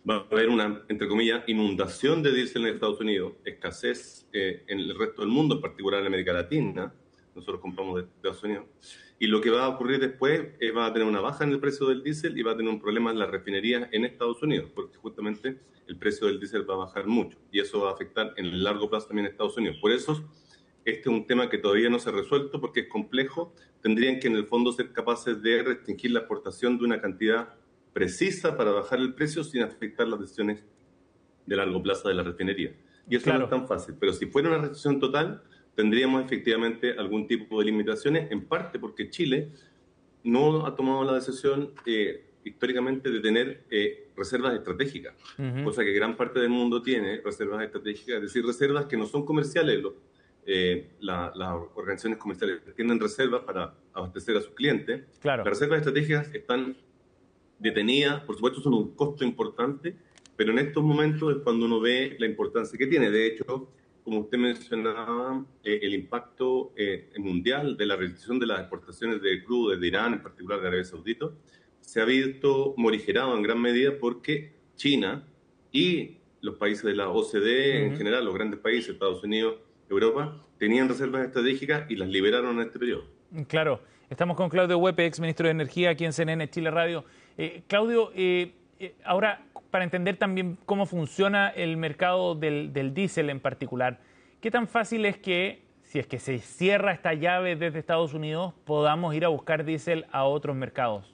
Va a haber una, entre comillas, inundación de diésel en Estados Unidos, escasez en el resto del mundo, en particular en América Latina. Nosotros compramos de Estados Unidos. Y lo que va a ocurrir después es va a tener una baja en el precio del diésel y va a tener un problema en las refinerías en Estados Unidos, porque justamente el precio del diésel va a bajar mucho y eso va a afectar en el largo plazo también a Estados Unidos. Por eso, este es un tema que todavía no se ha resuelto porque es complejo. Tendrían que en el fondo ser capaces de restringir la exportación de una cantidad precisa para bajar el precio sin afectar las decisiones de largo plazo de la refinería. Y eso no es Claro. tan fácil. Pero si fuera una restricción total, tendríamos efectivamente algún tipo de limitaciones, en parte porque Chile no ha tomado la decisión históricamente de tener reservas estratégicas, Ujú. cosa que gran parte del mundo tiene reservas estratégicas, es decir, reservas que no son comerciales. Las organizaciones comerciales tienen reservas para abastecer a sus clientes. Claro. Las reservas estratégicas están detenidas, por supuesto son un costo importante, pero en estos momentos es cuando uno ve la importancia que tiene. De hecho, como usted mencionaba, el impacto mundial de la restricción de las exportaciones de crudo desde Irán, en particular de Arabia Saudita, se ha visto morigerado en gran medida porque China y los países de la OCDE en Ujú. general, los grandes países, Estados Unidos, Europa, tenían reservas estratégicas y las liberaron en este periodo. Claro, estamos con Claudio Huepe, ex ministro de Energía aquí en CNN Chile Radio. Claudio, ahora para entender también cómo funciona el mercado del diésel en particular, ¿qué tan fácil es que, si es que se cierra esta llave desde Estados Unidos, podamos ir a buscar diésel a otros mercados?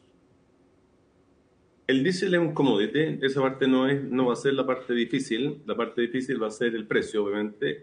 El diésel es un commodity, esa parte no va a ser la parte difícil va a ser el precio, obviamente,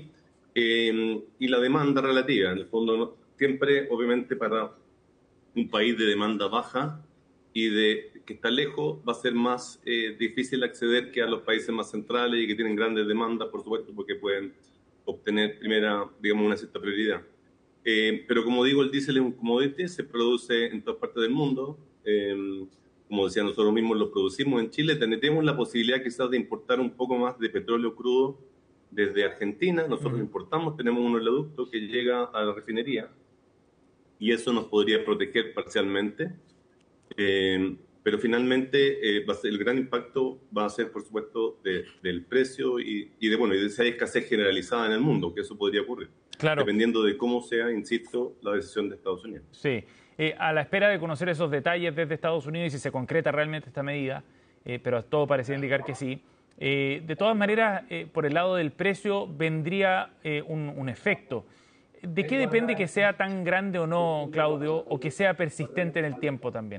y la demanda relativa. En el fondo, siempre, obviamente, para un país de demanda baja y de que está lejos, va a ser más difícil acceder que a los países más centrales y que tienen grandes demandas, por supuesto, porque pueden obtener primera, digamos, una cierta prioridad. Pero como digo, el diésel es un commodity, se produce en todas partes del mundo. Como decía, nosotros mismos lo producimos en Chile. Tenemos la posibilidad quizás de importar un poco más de petróleo crudo desde Argentina. Nosotros Ujú. importamos, tenemos un oleoducto que llega a la refinería y eso nos podría proteger parcialmente. Pero finalmente el gran impacto va a ser, por supuesto, del precio bueno, y de esa escasez generalizada en el mundo, que eso podría ocurrir, Claro, dependiendo de cómo sea, insisto, la decisión de Estados Unidos. sí. A la espera de conocer esos detalles desde Estados Unidos y si se concreta realmente esta medida, pero todo parecía indicar que sí. De todas maneras, por el lado del precio vendría un efecto. ¿De qué depende que sea tan grande o no, Claudio, o que sea persistente en el tiempo también?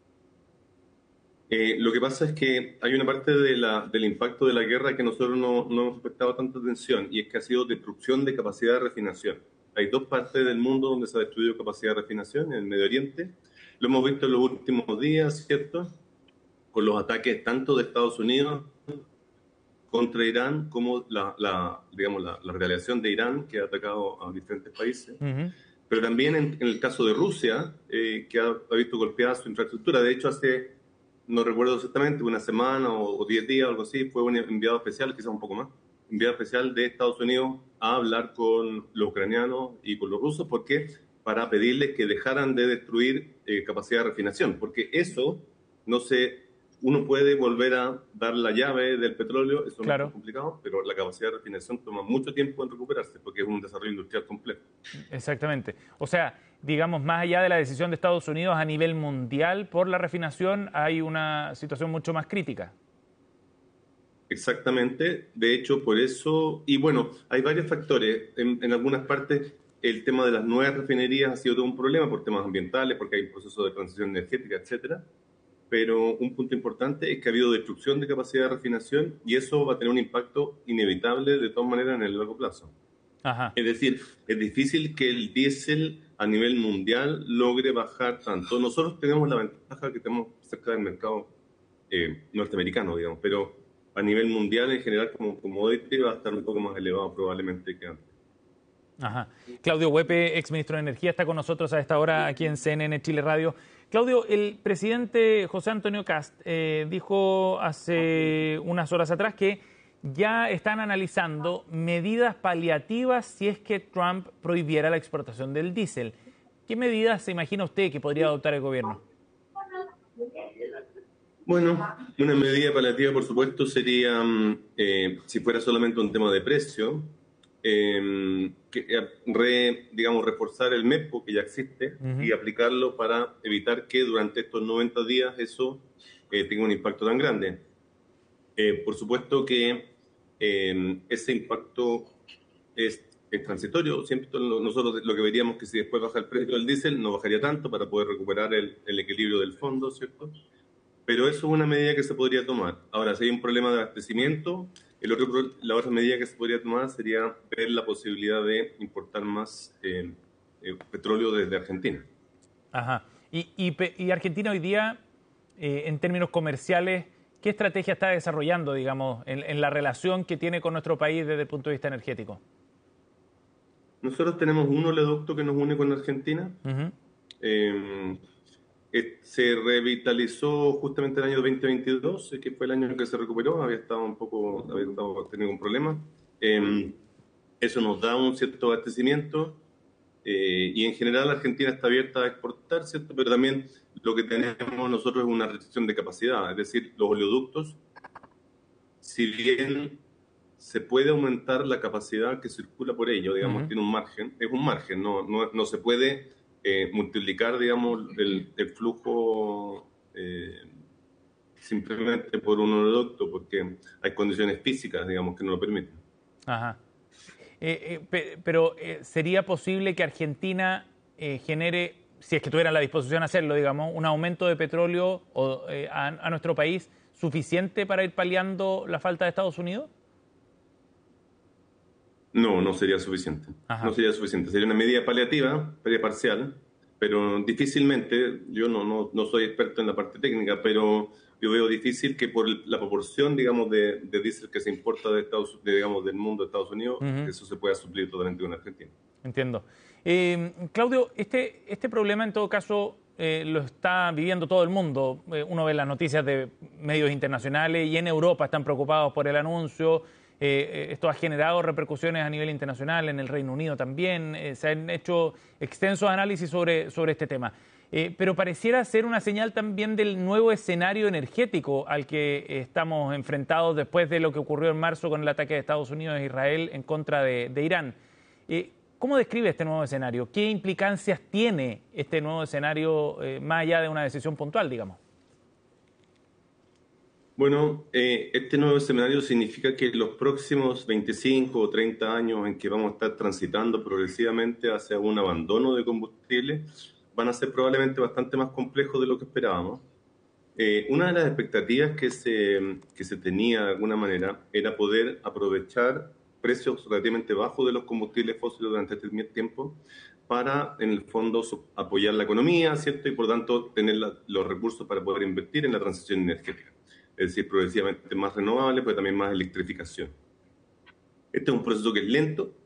Lo que pasa es que hay una parte del impacto de la guerra que nosotros no hemos prestado tanta atención y es que ha sido destrucción de capacidad de refinación. Hay dos partes del mundo donde se ha destruido capacidad de refinación, en el Medio Oriente. Lo hemos visto en los últimos días, ¿cierto? Con los ataques tanto de Estados Unidos contra Irán como digamos, la retaliación de Irán que ha atacado a diferentes países. Ujú. Pero también en el caso de Rusia, que ha visto golpeada su infraestructura. De hecho, no recuerdo exactamente, una semana o 10 días, algo así, fue un enviado especial, quizás un poco más, enviado especial de Estados Unidos a hablar con los ucranianos y con los rusos, porque para pedirles que dejaran de destruir capacidad de refinación, porque eso no se uno puede volver a dar la llave del petróleo, eso no es tan Claro, complicado, pero la capacidad de refinación toma mucho tiempo en recuperarse, porque es un desarrollo industrial complejo. exactamente. O sea, digamos, más allá de la decisión de Estados Unidos a nivel mundial por la refinación, hay una situación mucho más crítica. Exactamente, de hecho, por eso, y bueno, hay varios factores. En algunas partes, el tema de las nuevas refinerías ha sido todo un problema por temas ambientales, porque hay un proceso de transición energética, etcétera. Pero un punto importante es que ha habido destrucción de capacidad de refinación y eso va a tener un impacto inevitable de todas maneras en el largo plazo. Ajá. Es decir, es difícil que el diésel a nivel mundial logre bajar tanto. Nosotros tenemos la ventaja que tenemos cerca del mercado norteamericano, digamos, pero a nivel mundial en general como commodity va a estar un poco más elevado probablemente que antes. Ajá. Claudio Huepe, ex ministro de Energía, está con nosotros a esta hora aquí en CNN Chile Radio. Claudio, el presidente José Antonio Kast dijo hace unas horas atrás que ya están analizando medidas paliativas si es que Trump prohibiera la exportación del diésel. ¿Qué medidas se imagina usted que podría adoptar el gobierno? Bueno, una medida paliativa, por supuesto, sería, si fuera solamente un tema de precio, digamos, reforzar el MEPO que ya existe y Ujú. aplicarlo para evitar que durante estos 90 días eso tenga un impacto tan grande. Por supuesto que ese impacto es transitorio. Siempre nosotros lo que veríamos que si después baja el precio del diésel, no bajaría tanto para poder recuperar el equilibrio del fondo, ¿cierto? Pero eso es una medida que se podría tomar. Ahora, si hay un problema de abastecimiento, la otra medida que se podría tomar sería ver la posibilidad de importar más petróleo desde Argentina. Ajá. Y Argentina hoy día, en términos comerciales, ¿qué estrategia está desarrollando, digamos, en la relación que tiene con nuestro país desde el punto de vista energético? Nosotros tenemos un oleoducto que nos une con Argentina. Ujú. Eh, Se revitalizó justamente el año 2022, que fue el año en que se recuperó, había estado teniendo un problema. Eso nos da un cierto abastecimiento y en general Argentina está abierta a exportar, ¿cierto? Pero también lo que tenemos nosotros es una restricción de capacidad, es decir, los oleoductos, si bien se puede aumentar la capacidad que circula por ello, digamos, Ujú. tiene un margen, es un margen, no se puede multiplicar, digamos, el flujo simplemente por un oleoducto, porque hay condiciones físicas, digamos, que no lo permiten. Ajá. Pero ¿sería posible que Argentina genere, si es que tuviera la disposición a hacerlo, digamos, un aumento de petróleo a nuestro país suficiente para ir paliando la falta de Estados Unidos? No, no sería suficiente. No Ajá. sería suficiente. Sería una medida paliativa, parcial, pero difícilmente, yo no soy experto en la parte técnica, pero yo veo difícil que por la proporción, digamos, de diésel que se importa digamos, del mundo de Estados Unidos, Ujú. eso se pueda suplir totalmente con Argentina. Entiendo. Claudio, este problema en todo caso lo está viviendo todo el mundo. Uno ve las noticias de medios internacionales y en Europa están preocupados por el anuncio. Esto ha generado repercusiones a nivel internacional, en el Reino Unido también. Se han hecho extensos análisis sobre este tema. Pero pareciera ser una señal también del nuevo escenario energético al que estamos enfrentados después de lo que ocurrió en marzo con el ataque de Estados Unidos e Israel en contra de Irán. ¿Cómo describe este nuevo escenario? ¿Qué implicancias tiene este nuevo escenario más allá de una decisión puntual, digamos? Bueno, este nuevo escenario significa que los próximos 25 o 30 años en que vamos a estar transitando progresivamente hacia un abandono de combustibles van a ser probablemente bastante más complejos de lo que esperábamos. Una de las expectativas que se tenía de alguna manera era poder aprovechar precios relativamente bajos de los combustibles fósiles durante este tiempo para, en el fondo, apoyar la economía, ¿cierto? Y por tanto, tener los recursos para poder invertir en la transición energética. Es decir, progresivamente más renovable, pero también más electrificación. Este es un proceso que es lento,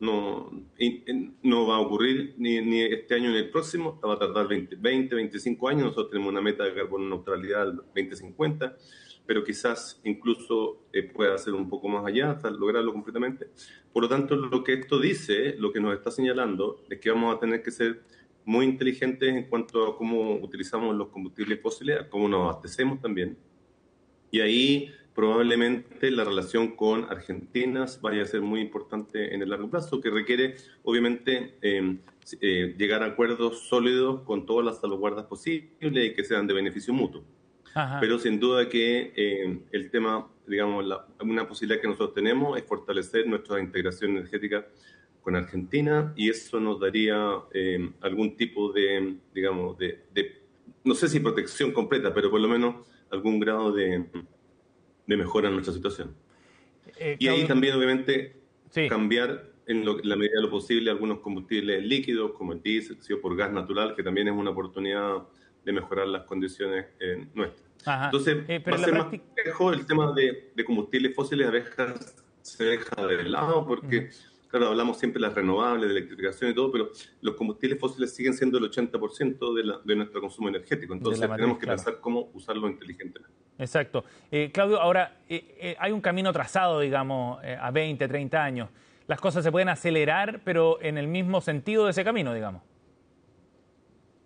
no va a ocurrir ni este año ni el próximo, va a tardar 25 años, nosotros tenemos una meta de carbono neutralidad al 2050, pero quizás incluso pueda ser un poco más allá hasta lograrlo completamente. Por lo tanto, lo que esto dice, lo que nos está señalando, es que vamos a tener que ser muy inteligentes en cuanto a cómo utilizamos los combustibles fósiles, a cómo nos abastecemos también, y ahí probablemente la relación con Argentina vaya a ser muy importante en el largo plazo, que requiere obviamente llegar a acuerdos sólidos con todas las salvaguardas posibles y que sean de beneficio mutuo. Ajá. Pero sin duda que el tema, digamos, una posibilidad que nosotros tenemos es fortalecer nuestra integración energética con Argentina y eso nos daría algún tipo digamos, no sé si protección completa, pero por lo menos algún grado de mejora en nuestra situación. Y ahí Claudio, también, obviamente, sí, cambiar en la medida de lo posible algunos combustibles líquidos, como el diésel, ¿sí? O por gas natural, que también es una oportunidad de mejorar las condiciones nuestras. ajá. Entonces, Pero va a en la ser más práctica, complejo el tema de combustibles fósiles, a veces se deja de lado, ujú, porque, claro, hablamos siempre de las renovables, de electrificación y todo, pero los combustibles fósiles siguen siendo el 80% de nuestro consumo energético. de la Entonces, matriz, tenemos que claro. pensar cómo usarlo inteligentemente. Exacto. Claudio, ahora hay un camino trazado, digamos, a 20, 30 años. Las cosas se pueden acelerar, pero en el mismo sentido de ese camino, digamos.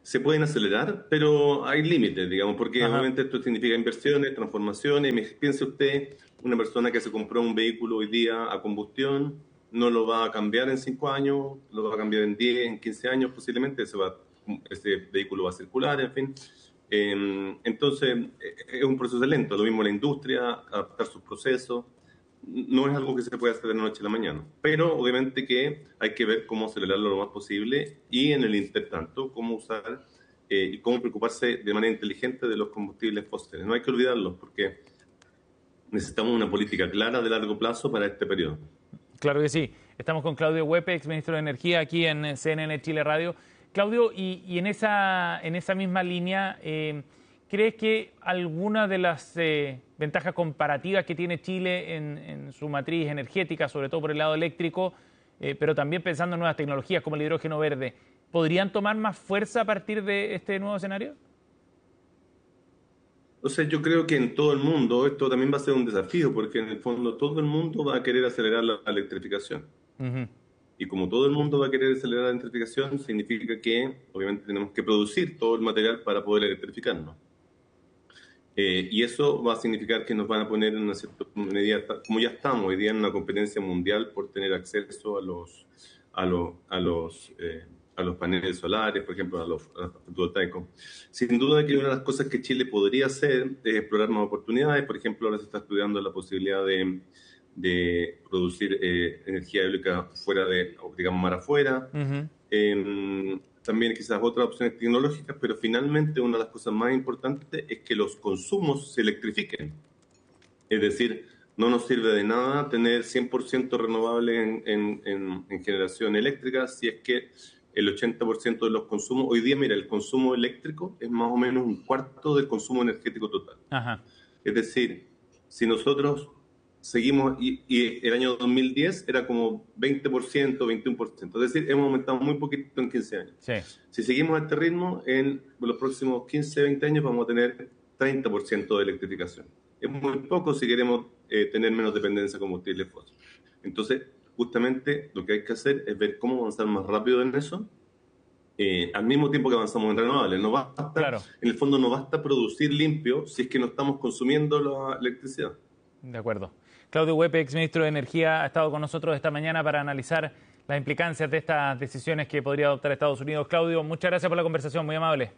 se pueden acelerar, pero hay límites, digamos, porque obviamente esto significa inversiones, transformaciones. Piense usted, una persona que se compró un vehículo hoy día a combustión, no lo va a cambiar en 5 años, lo va a cambiar en 10, en 15 años posiblemente, ese vehículo va a circular, en fin. Entonces, es un proceso lento. Lo mismo la industria, adaptar sus procesos. No es algo que se puede hacer de la noche a la mañana, pero obviamente que hay que ver cómo acelerarlo lo más posible y en el intertanto cómo usar y cómo preocuparse de manera inteligente de los combustibles fósiles. No hay que olvidarlos porque necesitamos una política clara de largo plazo para este periodo. Claro que sí. Estamos con Claudio Huepe, exministro de Energía, aquí en CNN Chile Radio. Claudio, y en esa misma línea, ¿crees que alguna de las ventajas comparativas que tiene Chile en su matriz energética, sobre todo por el lado eléctrico, pero también pensando en nuevas tecnologías como el hidrógeno verde, podrían tomar más fuerza a partir de este nuevo escenario? O sea, yo creo que en todo el mundo esto también va a ser un desafío, porque en el fondo todo el mundo va a querer acelerar la electrificación. Y como todo el mundo va a querer acelerar la electrificación, significa que obviamente tenemos que producir todo el material para poder electrificarnos. Y eso va a significar que nos van a poner en una cierta medida, como ya estamos hoy día en una competencia mundial por tener acceso a los paneles solares, por ejemplo, a los fotovoltaicos. Sin duda que una de las cosas que Chile podría hacer es explorar más oportunidades. Por ejemplo, ahora se está estudiando la posibilidad de producir energía eólica fuera digamos, mar afuera. También quizás otras opciones tecnológicas, pero finalmente una de las cosas más importantes es que los consumos se electrifiquen. Es decir, no nos sirve de nada tener 100% renovable en generación eléctrica si es que el 80% de los consumos, hoy día, mira, el consumo eléctrico es más o menos un cuarto del consumo energético total. Es decir, si nosotros seguimos, y el año 2010 era como 20%, 21%, es decir, hemos aumentado muy poquito en 15 años. Sí. Si seguimos a este ritmo, en los próximos 15, 20 años vamos a tener 30% de electrificación. Es muy poco si queremos tener menos dependencia de combustibles fósiles. Entonces, justamente lo que hay que hacer es ver cómo avanzar más rápido en eso, al mismo tiempo que avanzamos en renovables. No basta, en el fondo no basta producir limpio si es que no estamos consumiendo la electricidad. De acuerdo. Claudio Huepe, exministro de Energía, ha estado con nosotros esta mañana para analizar las implicancias de estas decisiones que podría adoptar Estados Unidos. Claudio, muchas gracias por la conversación, muy amable.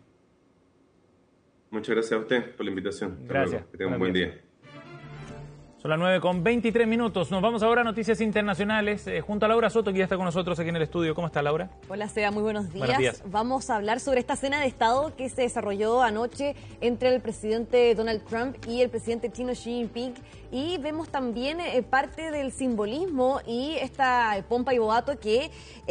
Muchas gracias a usted por la invitación. Gracias. Que tenga un buen día. Son las 9:23. Nos vamos ahora a noticias internacionales junto a Laura Soto, que ya está con nosotros aquí en el estudio. ¿Cómo está, Laura? Hola, Seba, muy buenos días. Buenos días. Vamos a hablar sobre esta cena de Estado que se desarrolló anoche entre el presidente Donald Trump y el presidente chino Xi Jinping. Y vemos también parte del simbolismo y esta pompa y boato que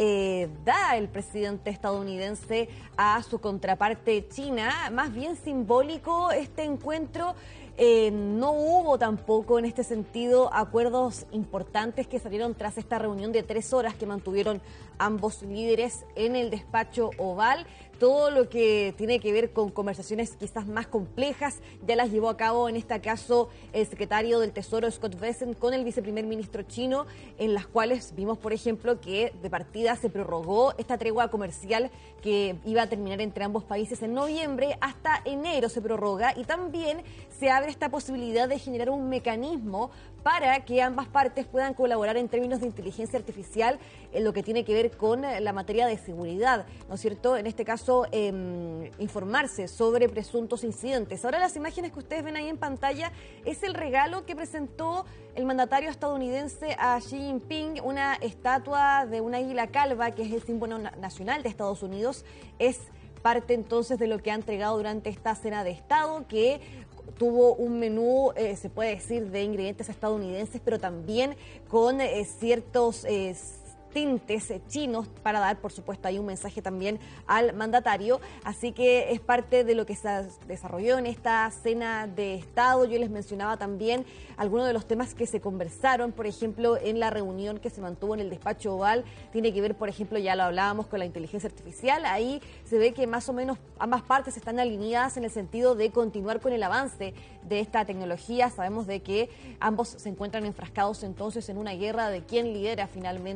da el presidente estadounidense a su contraparte china. Más bien simbólico este encuentro. No hubo tampoco en este sentido acuerdos importantes que salieron tras esta reunión de 3 horas que mantuvieron ambos líderes en el despacho Oval. Todo lo que tiene que ver con conversaciones quizás más complejas ya las llevó a cabo en este caso el secretario del Tesoro Scott Bessent con el viceprimer ministro chino, en las cuales vimos, por ejemplo, que de partida se prorrogó esta tregua comercial que iba a terminar entre ambos países en noviembre, hasta enero se prorroga, y también se abre esta posibilidad de generar un mecanismo para que ambas partes puedan colaborar en términos de inteligencia artificial en lo que tiene que ver con la materia de seguridad, ¿no es cierto? En este caso, informarse sobre presuntos incidentes. Ahora las imágenes que ustedes ven ahí en pantalla es el regalo que presentó el mandatario estadounidense a Xi Jinping, una estatua de una águila calva, que es el símbolo nacional de Estados Unidos. Es parte entonces de lo que ha entregado durante esta cena de Estado, que tuvo un menú, se puede decir, de ingredientes estadounidenses, pero también con ciertos tintes chinos para dar, por supuesto, ahí un mensaje también al mandatario. Así que es parte de lo que se desarrolló en esta cena de Estado. Yo les mencionaba también algunos de los temas que se conversaron, por ejemplo, en la reunión que se mantuvo en el despacho Oval. Tiene que ver, por ejemplo, ya lo hablábamos, con la inteligencia artificial. Ahí se ve que más o menos ambas partes están alineadas en el sentido de continuar con el avance de esta tecnología. Sabemos de que ambos se encuentran enfrascados entonces en una guerra de quién lidera finalmente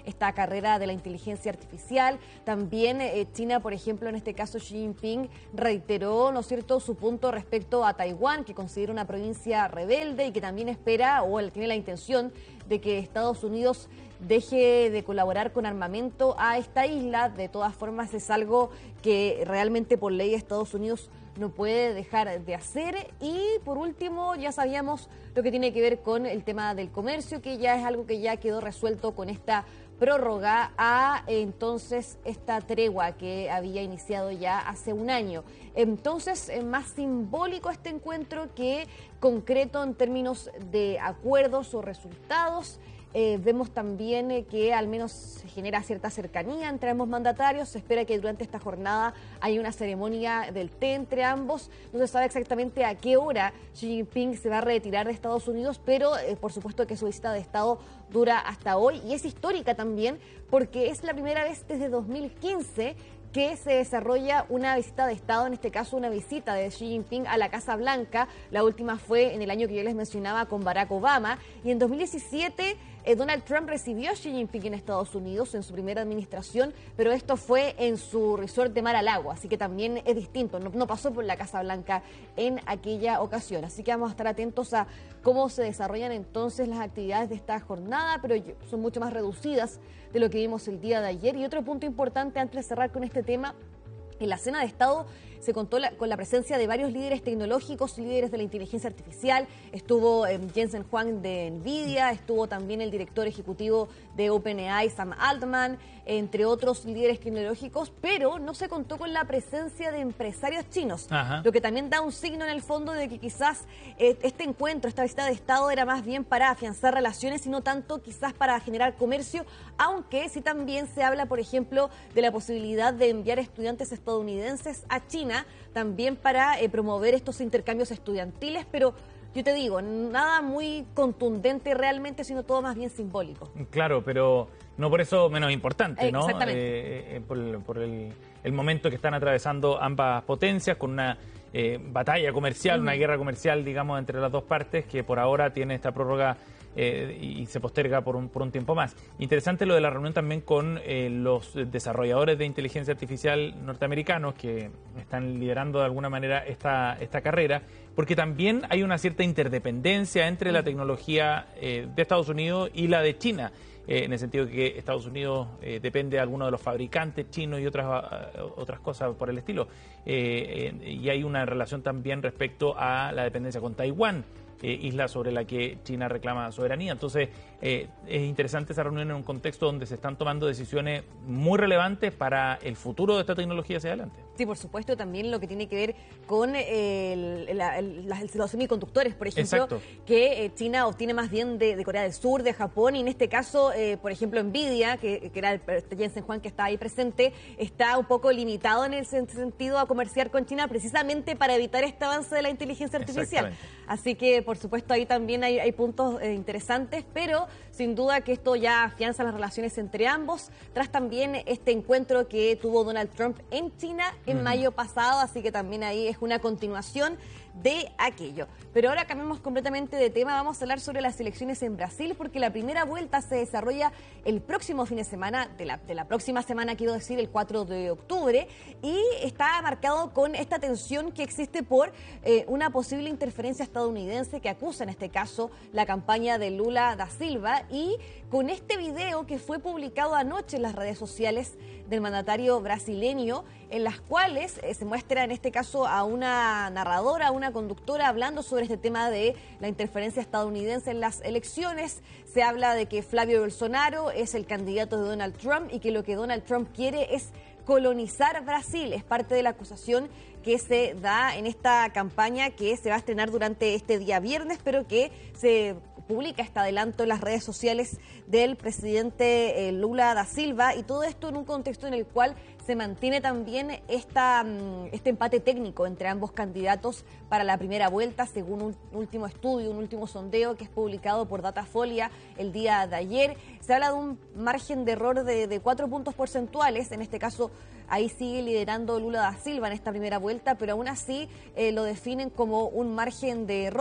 esta carrera de la inteligencia artificial. También China, por ejemplo, en este caso Xi Jinping reiteró, ¿no es cierto?, su punto respecto a Taiwán, que considera una provincia rebelde y que también espera o él tiene la intención de que Estados Unidos deje de colaborar con armamento a esta isla. De todas formas, es algo que realmente por ley Estados Unidos no puede dejar de hacer. Y por último, ya sabíamos lo que tiene que ver con el tema del comercio, que ya es algo que ya quedó resuelto con esta prórroga a entonces esta tregua que había iniciado ya hace un año. Entonces, más simbólico este encuentro que concreto en términos de acuerdos o resultados. Vemos también que al menos se genera cierta cercanía entre ambos mandatarios. Se espera que durante esta jornada haya una ceremonia del té entre ambos. No se sabe exactamente a qué hora Xi Jinping se va a retirar de Estados Unidos, pero por supuesto que su visita de Estado dura hasta hoy y es histórica también porque es la primera vez desde 2015 que se desarrolla una visita de Estado, en este caso una visita de Xi Jinping a la Casa Blanca. La última fue en el año que yo les mencionaba con Barack Obama y en 2017 Donald Trump recibió a Xi Jinping en Estados Unidos en su primera administración, pero esto fue en su resort de Mar-a-Lago, así que también es distinto, no pasó por la Casa Blanca en aquella ocasión. Así que vamos a estar atentos a cómo se desarrollan entonces las actividades de esta jornada, pero son mucho más reducidas de lo que vimos el día de ayer. Y otro punto importante antes de cerrar con este tema, en la cena de Estado se contó con la presencia de varios líderes tecnológicos, líderes de la inteligencia artificial. Estuvo Jensen Huang de NVIDIA, estuvo también el director ejecutivo de OpenAI, Sam Altman, entre otros líderes tecnológicos, pero no se contó con la presencia de empresarios chinos, lo que también da un signo en el fondo de que quizás este encuentro, esta visita de Estado era más bien para afianzar relaciones y no tanto quizás para generar comercio, aunque sí también se habla, por ejemplo, de la posibilidad de enviar estudiantes estadounidenses a China, también para promover estos intercambios estudiantiles, pero yo te digo, nada muy contundente realmente, sino todo más bien simbólico. Claro, pero no por eso menos importante, ¿no? Exactamente. Por el momento que están atravesando ambas potencias, con una batalla comercial, una guerra comercial, digamos, entre las dos partes, que por ahora tiene esta prórroga y se posterga por un tiempo más. Interesante lo de la reunión también con los desarrolladores de inteligencia artificial norteamericanos que están liderando de alguna manera esta carrera, porque también hay una cierta interdependencia entre la tecnología de Estados Unidos y la de China, en el sentido de que Estados Unidos depende de algunos de los fabricantes chinos y otras cosas por el estilo. Y hay una relación también respecto a la dependencia con Taiwán, isla sobre la que China reclama soberanía. Entonces, es interesante esa reunión en un contexto donde se están tomando decisiones muy relevantes para el futuro de esta tecnología hacia adelante. Sí, por supuesto, también lo que tiene que ver con los semiconductores, por ejemplo, exacto, que China obtiene más bien de Corea del Sur, de Japón, y en este caso, por ejemplo, NVIDIA, que era el Jensen Huang que está ahí presente, está un poco limitado en el sentido a comerciar con China precisamente para evitar este avance de la inteligencia artificial. Así que, por supuesto, ahí también hay puntos interesantes, pero sin duda que esto ya afianza las relaciones entre ambos, tras también este encuentro que tuvo Donald Trump en China en mayo pasado, así que también ahí es una continuación de aquello. Pero ahora cambiamos completamente de tema, vamos a hablar sobre las elecciones en Brasil, porque la primera vuelta se desarrolla el próximo fin de semana, de la próxima semana, quiero decir, el 4 de octubre, y está marcado con esta tensión que existe por una posible interferencia estadounidense que acusa en este caso la campaña de Lula da Silva, y con este video que fue publicado anoche en las redes sociales del mandatario brasileño, en las cuales se muestra en este caso a una narradora, a una conductora hablando sobre este tema de la interferencia estadounidense en las elecciones. Se habla de que Flavio Bolsonaro es el candidato de Donald Trump y que lo que Donald Trump quiere es colonizar Brasil. Es parte de la acusación que se da en esta campaña que se va a estrenar durante este día viernes, pero que se publica este adelanto en las redes sociales del presidente Lula da Silva, y todo esto en un contexto en el cual se mantiene también este empate técnico entre ambos candidatos para la primera vuelta, según un último estudio, un último sondeo que es publicado por Datafolia el día de ayer. Se habla de un margen de error de 4 puntos porcentuales, en este caso ahí sigue liderando Lula da Silva en esta primera vuelta, pero aún así lo definen como un margen de error.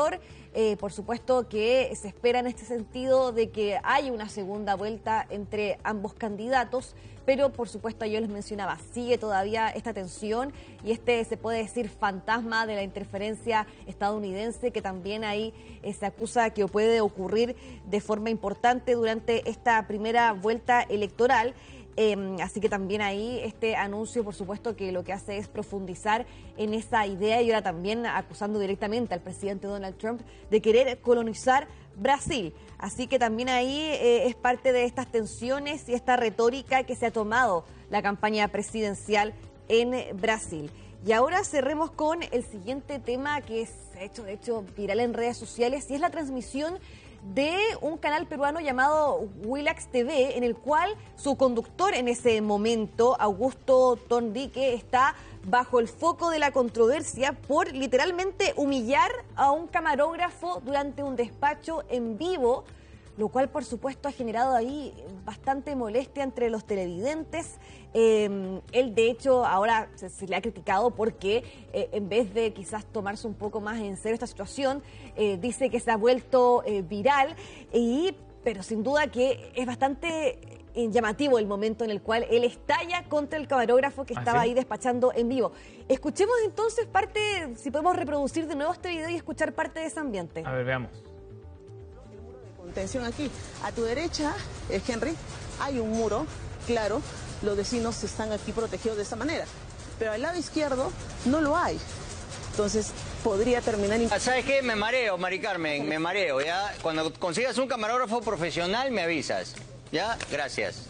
Por supuesto que se espera en este sentido de que haya una segunda vuelta entre ambos candidatos, pero por supuesto yo les mencionaba, sigue todavía esta tensión y se puede decir fantasma de la interferencia estadounidense que también ahí se acusa que puede ocurrir de forma importante durante esta primera vuelta electoral. Así que también ahí este anuncio, por supuesto, que lo que hace es profundizar en esa idea y ahora también acusando directamente al presidente Donald Trump de querer colonizar Brasil. Así que también ahí es parte de estas tensiones y esta retórica que se ha tomado la campaña presidencial en Brasil. Y ahora cerremos con el siguiente tema que se ha hecho, de hecho, viral en redes sociales y es la transmisión de un canal peruano llamado Willax TV, en el cual su conductor en ese momento, Augusto Tornique, está bajo el foco de la controversia por literalmente humillar a un camarógrafo durante un despacho en vivo, lo cual por supuesto ha generado ahí bastante molestia entre los televidentes. Él de hecho ahora se le ha criticado porque en vez de quizás tomarse un poco más en serio esta situación, dice que se ha vuelto viral, pero sin duda que es bastante llamativo el momento en el cual él estalla contra el camarógrafo que estaba ahí despachando en vivo. Escuchemos entonces parte, si podemos reproducir de nuevo este video y escuchar parte de ese ambiente. A ver, veamos. Contención aquí. A tu derecha, Henry, hay un muro, claro, los vecinos están aquí protegidos de esta manera. Pero al lado izquierdo no lo hay. Entonces podría terminar... ¿Sabes qué? Me mareo, Mari Carmen, me mareo, ¿ya? Cuando consigas un camarógrafo profesional me avisas, ¿ya? Gracias.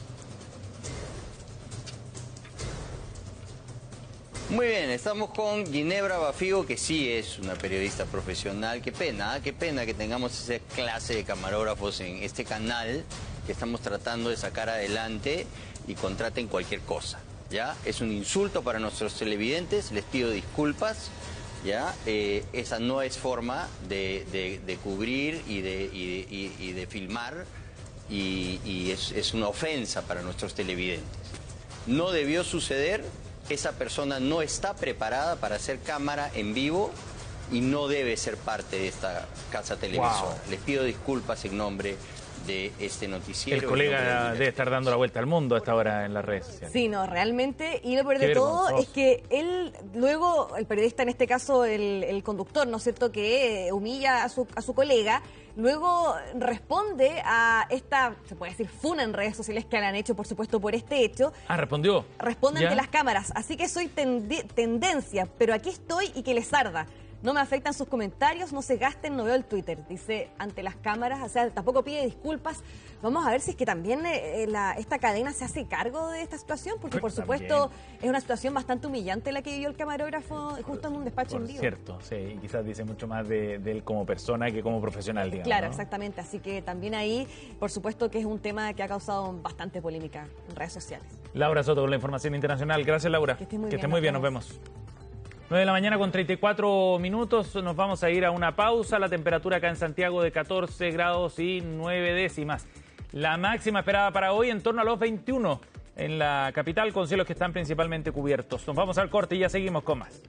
Muy bien, estamos con Ginebra Bafigo, que sí es una periodista profesional. Qué pena que tengamos esa clase de camarógrafos en este canal que estamos tratando de sacar adelante y contraten cualquier cosa, ¿ya? Es un insulto para nuestros televidentes, les pido disculpas, ¿ya? Esa no es forma de cubrir y de filmar y es una ofensa para nuestros televidentes. No debió suceder. Esa persona no está preparada para hacer cámara en vivo y no debe ser parte de esta casa televisora. Wow. Les pido disculpas en nombre de este noticiero. El colega debe estar dando la vuelta al mundo a esta hora en las redes sociales. Sí, no, realmente. Y lo peor de todo es que él, luego, el periodista, en este caso el conductor, ¿no es cierto?, que humilla a su colega, luego responde a esta, se puede decir, funa en redes sociales que le han hecho, por supuesto, por este hecho. Ah, respondió. Responde ante las cámaras. Así que soy tendencia, pero aquí estoy y que les arda. No me afectan sus comentarios, no se gasten, no veo el Twitter, dice ante las cámaras, o sea, tampoco pide disculpas. Vamos a ver si es que también esta cadena se hace cargo de esta situación, porque por supuesto es una situación bastante humillante la que vivió el camarógrafo justo en un despacho en vivo. Cierto, sí, y quizás dice mucho más de él como persona que como profesional, digamos. Claro, ¿no? Exactamente, así que también ahí, por supuesto que es un tema que ha causado bastante polémica en redes sociales. Laura Soto con la información internacional. Gracias, Laura. Que estés muy bien, nos vemos. 9 de la mañana con 34 minutos, nos vamos a ir a una pausa. La temperatura acá en Santiago de 14 grados y 9 décimas. La máxima esperada para hoy en torno a los 21 en la capital, con cielos que están principalmente cubiertos. Nos vamos al corte y ya seguimos con más.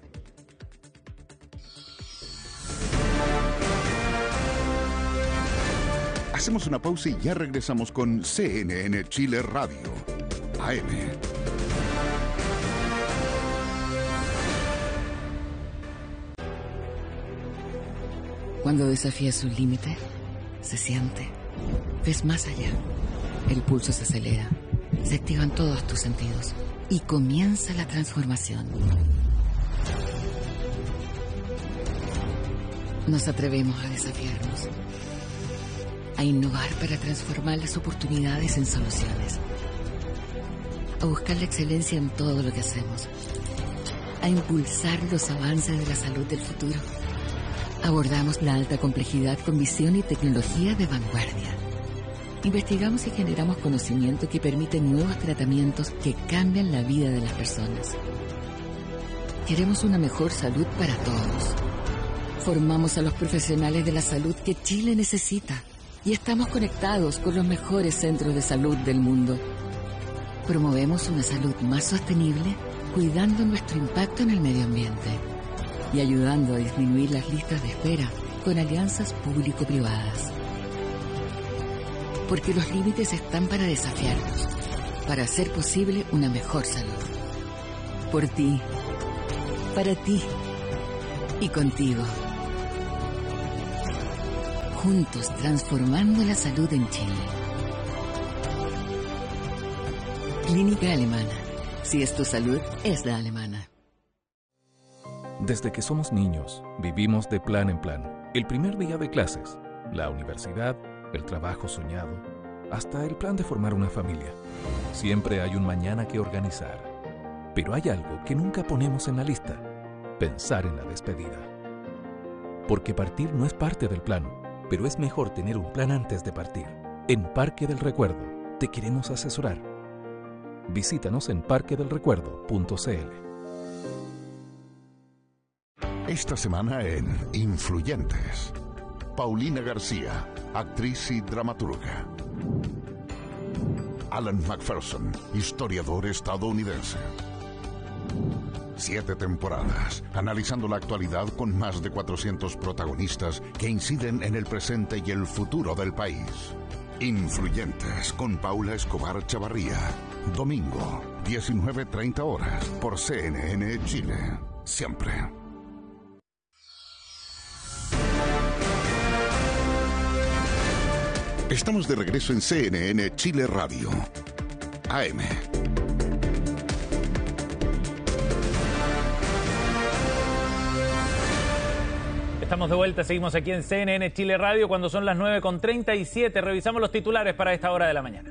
Hacemos una pausa y ya regresamos con CNN Chile Radio, AM. Cuando desafías un límite, se siente. Ves más allá. El pulso se acelera. Se activan todos tus sentidos. Y comienza la transformación. Nos atrevemos a desafiarnos. A innovar para transformar las oportunidades en soluciones. A buscar la excelencia en todo lo que hacemos. A impulsar los avances de la salud del futuro. Abordamos la alta complejidad con visión y tecnología de vanguardia. Investigamos y generamos conocimiento que permite nuevos tratamientos que cambian la vida de las personas. Queremos una mejor salud para todos. Formamos a los profesionales de la salud que Chile necesita y estamos conectados con los mejores centros de salud del mundo. Promovemos una salud más sostenible, cuidando nuestro impacto en el medio ambiente y ayudando a disminuir las listas de espera con alianzas público-privadas. Porque los límites están para desafiarnos, para hacer posible una mejor salud. Por ti, para ti y contigo. Juntos transformando la salud en Chile. Clínica Alemana. Si es tu salud, es la alemana. Desde que somos niños, vivimos de plan en plan. El primer día de clases, la universidad, el trabajo soñado, hasta el plan de formar una familia. Siempre hay un mañana que organizar. Pero hay algo que nunca ponemos en la lista: pensar en la despedida. Porque partir no es parte del plan, pero es mejor tener un plan antes de partir. En Parque del Recuerdo te queremos asesorar. Visítanos en parquedelrecuerdo.cl. Esta semana en Influyentes, Paulina García, actriz y dramaturga. Alan McPherson, historiador estadounidense. 7 temporadas, analizando la actualidad con más de 400 protagonistas que inciden en el presente y el futuro del país. Influyentes con Paula Escobar Chavarría. Domingo, 19:30 horas, por CNN Chile. Siempre. Estamos de regreso en CNN Chile Radio. AM. Estamos de vuelta, seguimos aquí en CNN Chile Radio cuando son las 9:37. Revisamos los titulares para esta hora de la mañana.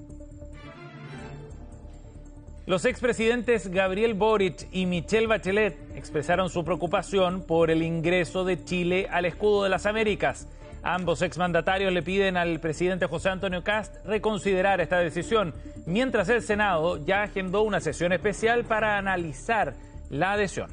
Los expresidentes Gabriel Boric y Michelle Bachelet expresaron su preocupación por el ingreso de Chile al escudo de las Américas. Ambos exmandatarios le piden al presidente José Antonio Kast reconsiderar esta decisión, mientras el Senado ya agendó una sesión especial para analizar la adhesión.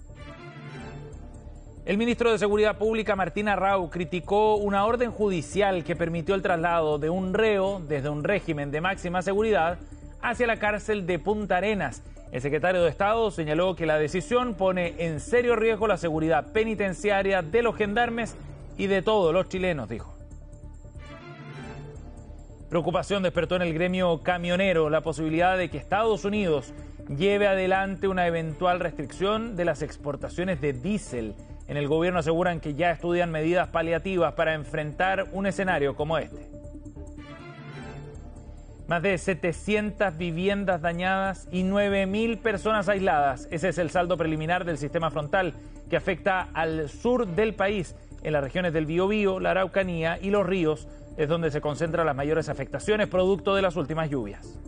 El ministro de Seguridad Pública, Martín Arrau, criticó una orden judicial que permitió el traslado de un reo desde un régimen de máxima seguridad hacia la cárcel de Punta Arenas. El secretario de Estado señaló que la decisión pone en serio riesgo la seguridad penitenciaria de los gendarmes y de todos los chilenos, dijo. Preocupación despertó en el gremio camionero la posibilidad de que Estados Unidos lleve adelante una eventual restricción de las exportaciones de diésel. En el gobierno aseguran que ya estudian medidas paliativas para enfrentar un escenario como este. Más de 700 viviendas dañadas y 9.000 personas aisladas. Ese es el saldo preliminar del sistema frontal que afecta al sur del país. En las regiones del Biobío, la Araucanía y los ríos es donde se concentran las mayores afectaciones producto de las últimas lluvias.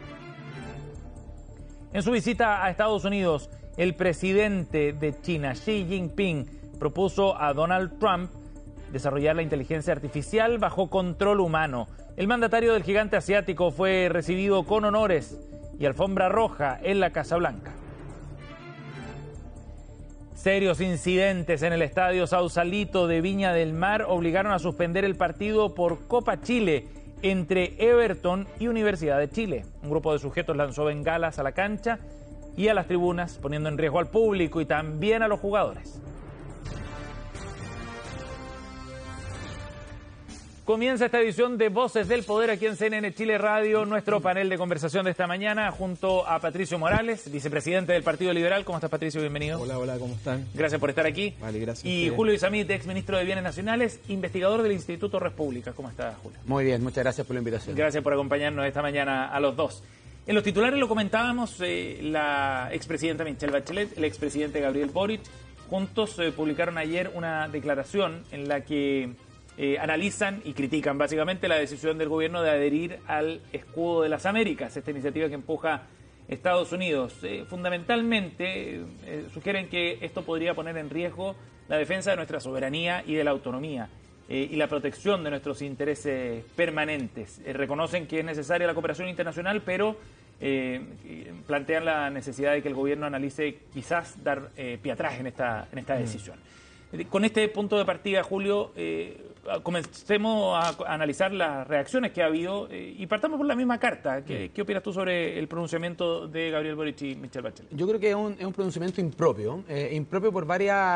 En su visita a Estados Unidos, el presidente de China, Xi Jinping, propuso a Donald Trump desarrollar la inteligencia artificial bajo control humano. El mandatario del gigante asiático fue recibido con honores y alfombra roja en la Casa Blanca. Serios incidentes en el estadio Sausalito de Viña del Mar obligaron a suspender el partido por Copa Chile entre Everton y Universidad de Chile. Un grupo de sujetos lanzó bengalas a la cancha y a las tribunas, poniendo en riesgo al público y también a los jugadores. Comienza esta edición de Voces del Poder aquí en CNN Chile Radio, nuestro panel de conversación de esta mañana junto a Patricio Morales, vicepresidente del Partido Liberal. ¿Cómo estás, Patricio? Bienvenido. Hola, ¿cómo están? Gracias por estar aquí. Vale, gracias. Y Julio Isamit, exministro de Bienes Nacionales, investigador del Instituto República. ¿Cómo estás, Julio? Muy bien, muchas gracias por la invitación. Gracias por acompañarnos esta mañana a los dos. En los titulares lo comentábamos, la expresidenta Michelle Bachelet, el expresidente Gabriel Boric, juntos publicaron ayer una declaración en la que analizan y critican básicamente la decisión del gobierno de adherir al escudo de las Américas, esta iniciativa que empuja Estados Unidos. Fundamentalmente sugieren que esto podría poner en riesgo la defensa de nuestra soberanía y de la autonomía y la protección de nuestros intereses permanentes. Reconocen que es necesaria la cooperación internacional, pero plantean la necesidad de que el gobierno analice quizás dar pie atrás en esta decisión. Con este punto de partida, Julio, comencemos a analizar las reacciones que ha habido y partamos por la misma carta. ¿Qué opinas tú sobre el pronunciamiento de Gabriel Boric y Michelle Bachelet? Yo creo que es un pronunciamiento impropio por varias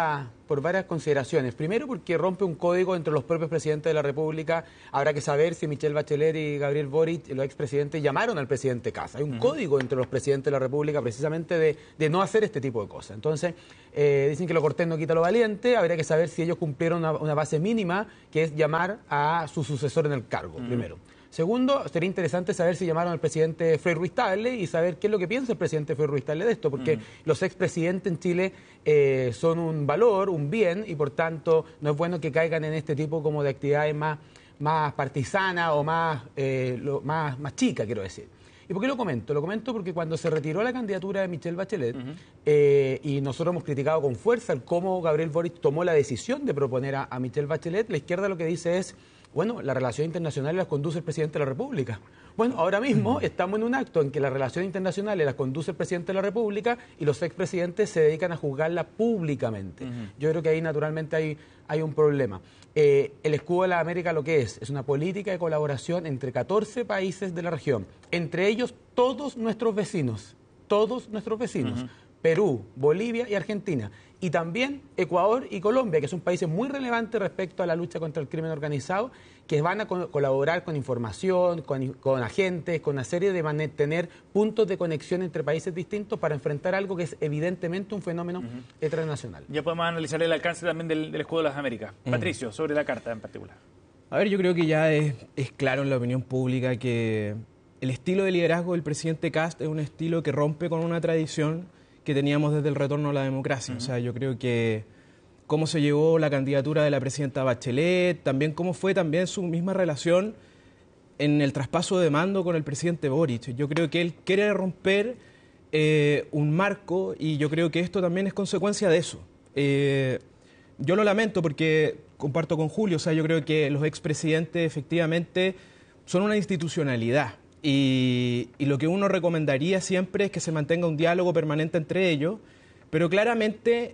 por varias consideraciones. Primero, porque rompe un código entre los propios presidentes de la República. Habrá que saber si Michelle Bachelet y Gabriel Boric, los expresidentes, llamaron al presidente Kast. Hay un código entre los presidentes de la República precisamente de no hacer este tipo de cosas. Entonces, dicen que lo cortés no quita lo valiente. Habría que saber si ellos cumplieron una base mínima, que es llamar a su sucesor en el cargo, primero. Segundo, sería interesante saber si llamaron al presidente Frei Ruiz-Tagle y saber qué es lo que piensa el presidente Frei Ruiz-Tagle de esto, porque los expresidentes en Chile son un valor, un bien, y por tanto no es bueno que caigan en este tipo como de actividades más partisanas o más chicas, quiero decir. ¿Y por qué lo comento? Lo comento porque cuando se retiró la candidatura de Michelle Bachelet, y nosotros hemos criticado con fuerza el cómo Gabriel Boric tomó la decisión de proponer a Michelle Bachelet, la izquierda lo que dice es: bueno, las relaciones internacionales las conduce el presidente de la República. Bueno, ahora mismo estamos en un acto en que las relaciones internacionales las conduce el presidente de la República y los expresidentes se dedican a juzgarla públicamente. Yo creo que ahí naturalmente hay un problema. El Escudo de la América lo que es una política de colaboración entre 14 países de la región, entre ellos todos nuestros vecinos, Perú, Bolivia y Argentina. Y también Ecuador y Colombia, que son países muy relevantes respecto a la lucha contra el crimen organizado, que van a colaborar con información, con agentes, con una serie de tener puntos de conexión entre países distintos para enfrentar algo que es evidentemente un fenómeno transnacional. Ya podemos analizar el alcance también del Escudo de las Américas. Patricio, sobre la carta en particular. A ver, yo creo que ya es claro en la opinión pública que el estilo de liderazgo del presidente Kast es un estilo que rompe con una tradición que teníamos desde el retorno a la democracia. O sea, yo creo que cómo se llevó la candidatura de la presidenta Bachelet, también cómo fue también su misma relación en el traspaso de mando con el presidente Boric. Yo creo que él quiere romper un marco y yo creo que esto también es consecuencia de eso. Yo lo lamento porque comparto con Julio, o sea, yo creo que los expresidentes efectivamente son una institucionalidad. Y lo que uno recomendaría siempre es que se mantenga un diálogo permanente entre ellos, pero claramente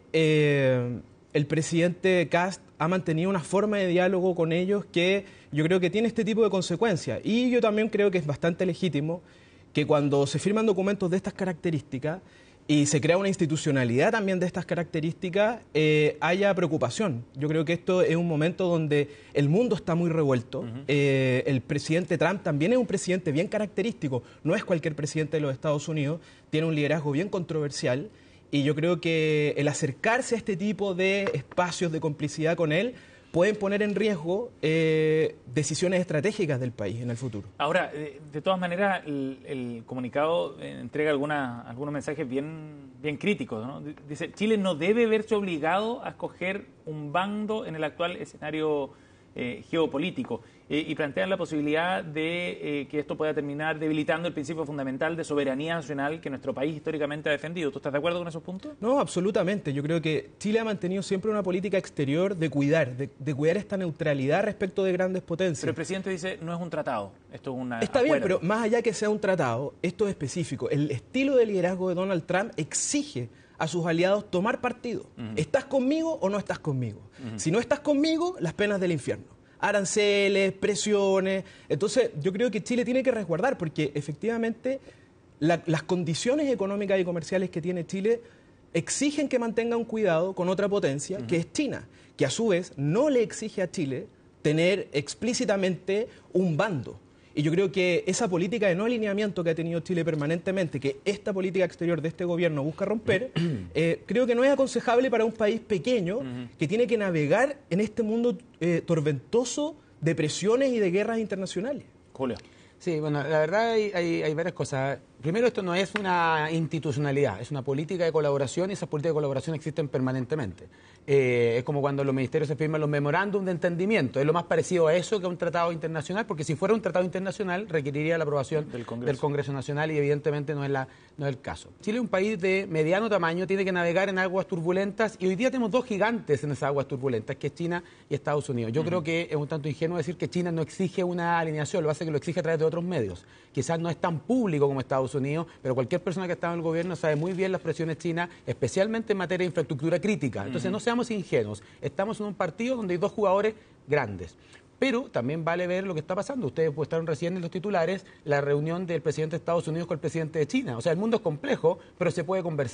el presidente Kast ha mantenido una forma de diálogo con ellos que yo creo que tiene este tipo de consecuencias. Y yo también creo que es bastante legítimo que cuando se firman documentos de estas características y se crea una institucionalidad también de estas características, haya preocupación. Yo creo que esto es un momento donde el mundo está muy revuelto. El presidente Trump también es un presidente bien característico. No es cualquier presidente de los Estados Unidos. Tiene un liderazgo bien controversial. Y yo creo que el acercarse a este tipo de espacios de complicidad con él pueden poner en riesgo decisiones estratégicas del país en el futuro. Ahora, de todas maneras, el comunicado entrega algunos mensajes bien críticos, ¿no? Dice, Chile no debe verse obligado a escoger un bando en el actual escenario geopolítico y plantean la posibilidad de que esto pueda terminar debilitando el principio fundamental de soberanía nacional que nuestro país históricamente ha defendido. ¿Tú estás de acuerdo con esos puntos? No, absolutamente. Yo creo que Chile ha mantenido siempre una política exterior de cuidar esta neutralidad respecto de grandes potencias. Pero el presidente dice, no es un tratado, esto es una Está bien, pero más allá que sea un tratado, esto es específico. El estilo de liderazgo de Donald Trump exige a sus aliados tomar partido. ¿Estás conmigo o no estás conmigo? Si no estás conmigo, las penas del infierno. Aranceles, presiones. Entonces, yo creo que Chile tiene que resguardar, porque efectivamente las condiciones económicas y comerciales que tiene Chile exigen que mantenga un cuidado con otra potencia, que es China, que a su vez no le exige a Chile tener explícitamente un bando. Y yo creo que esa política de no alineamiento que ha tenido Chile permanentemente, que esta política exterior de este gobierno busca romper, creo que no es aconsejable para un país pequeño que tiene que navegar en este mundo tormentoso de presiones y de guerras internacionales. Julio. Sí, bueno, la verdad hay varias cosas. Primero, esto no es una institucionalidad, es una política de colaboración y esas políticas de colaboración existen permanentemente. Es como cuando los ministerios se firman los memorándum de entendimiento. Es lo más parecido a eso que a un tratado internacional, porque si fuera un tratado internacional requeriría la aprobación del Congreso Nacional y evidentemente no es el caso. Chile es un país de mediano tamaño, tiene que navegar en aguas turbulentas y hoy día tenemos dos gigantes en esas aguas turbulentas, que es China y Estados Unidos. Yo creo que es un tanto ingenuo decir que China no exige una alineación, lo hace que lo exige a través de otros medios. Quizás no es tan público como Estados Unidos, pero cualquier persona que ha estado en el gobierno sabe muy bien las presiones chinas, especialmente en materia de infraestructura crítica. Entonces no seamos ingenuos, estamos en un partido donde hay dos jugadores grandes. Pero también vale ver lo que está pasando. Ustedes estaron recién en los titulares la reunión del presidente de Estados Unidos con el presidente de China. O sea, el mundo es complejo, pero se puede conversar.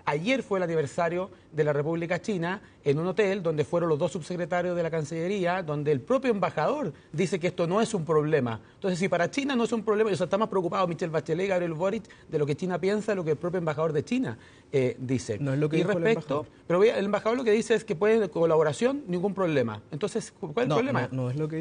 Ayer fue el aniversario de la República China en un hotel donde fueron los 2 subsecretarios de la Cancillería, donde el propio embajador dice que esto no es un problema. Entonces, si para China no es un problema, o sea, está más preocupado Michelle Bachelet y Gabriel Boric de lo que China piensa, de lo que el propio embajador de China dice. No es lo que dijo el embajador. Pero el embajador lo que dice es que puede colaboración, ningún problema. Entonces, ¿cuál es el problema? No es lo que